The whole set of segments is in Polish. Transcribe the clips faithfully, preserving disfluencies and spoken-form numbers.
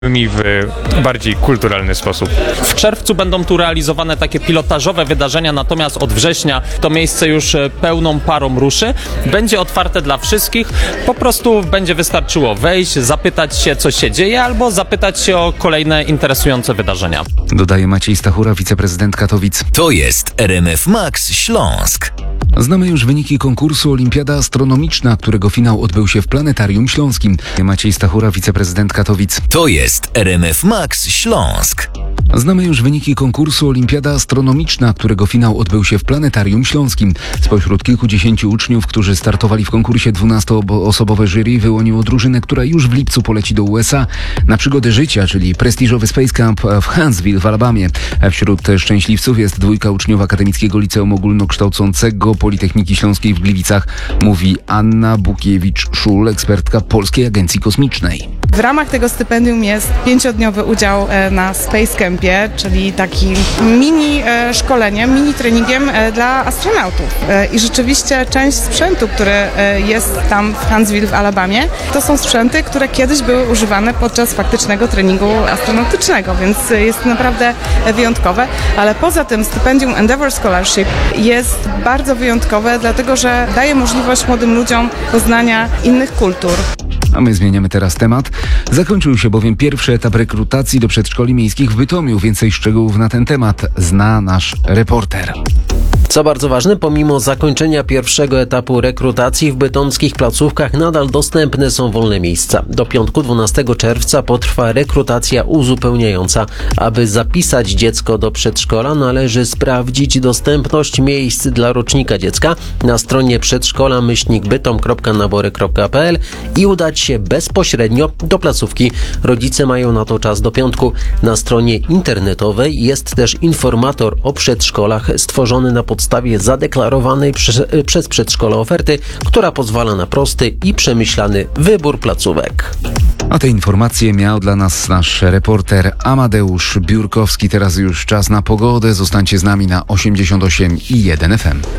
w bardziej kulturalny sposób. W czerwcu będą tu realizowane takie pilotażowe wydarzenia, natomiast od września to miejsce już pełną parą ruszy. Będzie otwarte dla wszystkich, po prostu będzie wystarczyło wejść, zapytać się, co się dzieje, albo zapytać się o kolejne interesujące wydarzenia. Dodaje Maciej Stachura, wiceprezydent Katowic. To jest R M F Max Śląsk. Znamy już wyniki konkursu Olimpiada Astronomiczna, którego finał odbył się w Planetarium Śląskim. Maciej Stachura, wiceprezydent Katowic. To jest R M F Max Śląsk. Znamy już wyniki konkursu Olimpiada Astronomiczna, którego finał odbył się w Planetarium Śląskim. Spośród kilkudziesięciu uczniów, którzy startowali w konkursie, dwunastoosobowe jury wyłoniło drużynę, która już w lipcu poleci do U S A na przygody życia, czyli prestiżowy Space Camp w Huntsville w Alabamie. Wśród szczęśliwców jest dwójka uczniów Akademickiego Liceum Ogólnokształcącego Politechniki Śląskiej w Gliwicach, mówi Anna Bukiewicz-Szul, ekspertka Polskiej Agencji Kosmicznej. W ramach tego stypendium jest pięciodniowy udział na Space Campie, czyli taki mini szkolenie, mini treningiem dla astronautów. I rzeczywiście część sprzętu, który jest tam w Huntsville w Alabamie, to są sprzęty, które kiedyś były używane podczas faktycznego treningu astronautycznego, więc jest naprawdę wyjątkowe. Ale poza tym stypendium Endeavour Scholarship jest bardzo wyjątkowe, dlatego że daje możliwość młodym ludziom poznania innych kultur. A my zmieniamy teraz temat. Zakończył się bowiem pierwszy etap rekrutacji do przedszkoli miejskich w Bytomiu. Więcej szczegółów na ten temat zna nasz reporter. Co bardzo ważne, pomimo zakończenia pierwszego etapu rekrutacji w bytomskich placówkach nadal dostępne są wolne miejsca. Do piątku dwunastego czerwca potrwa rekrutacja uzupełniająca. Aby zapisać dziecko do przedszkola, należy sprawdzić dostępność miejsc dla rocznika dziecka na stronie przedszkola myślnik bytom kropka nabory kropka p l i udać się bezpośrednio do placówki. Rodzice mają na to czas do piątku. Na stronie internetowej jest też informator o przedszkolach stworzony na podstawie podstawie zadeklarowanej przez, przez przedszkole oferty, która pozwala na prosty i przemyślany wybór placówek. A te informacje miał dla nas nasz reporter Amadeusz Biurkowski. Teraz już czas na pogodę. Zostańcie z nami na osiemdziesiąt osiem i jeden F M.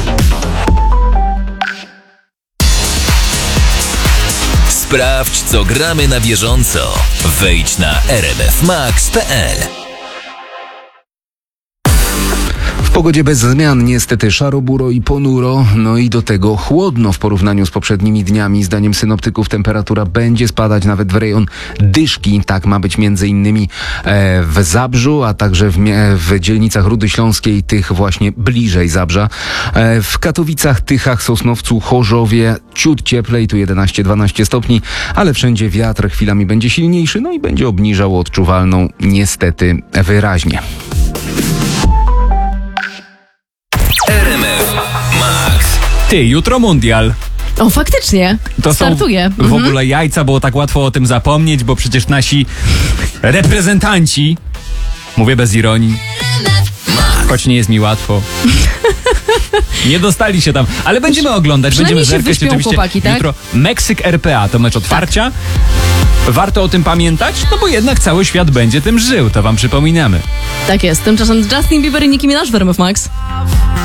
Sprawdź, co gramy na bieżąco. Wejdź na r m f max kropka p l. W pogodzie bez zmian, niestety szaro, buro i ponuro, no i do tego chłodno w porównaniu z poprzednimi dniami. Zdaniem synoptyków temperatura będzie spadać nawet w rejon Dyszki. Tak ma być między innymi e, w Zabrzu, a także w, w dzielnicach Rudy Śląskiej, tych właśnie bliżej Zabrza. E, w Katowicach, Tychach, Sosnowcu, Chorzowie ciut cieplej, tu jedenaście dwanaście stopni, ale wszędzie wiatr chwilami będzie silniejszy, no i będzie obniżał odczuwalną niestety wyraźnie. R M F Max. Ty, jutro mundial. O, faktycznie. To startuje. są w mhm. ogóle jajca, było tak łatwo o tym zapomnieć, bo przecież nasi reprezentanci, mówię bez ironii, choć nie jest mi łatwo, nie dostali się tam, ale będziemy oglądać, będziemy zerkać oczywiście chłopaki, tak? jutro. Meksyk R P A to mecz otwarcia. Tak. Warto o tym pamiętać, no bo jednak cały świat będzie tym żył, to wam przypominamy. Tak jest. Tymczasem Justin Bieber i Nicki Minaj w R M F Max.